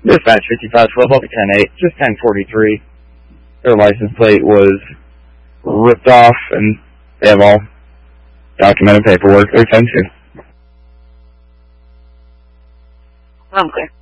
Dispatch 5512, I'll be 10-8, just 1043. Their license plate was ripped off, and they have all documented paperwork. They're 10-2. I'm clear.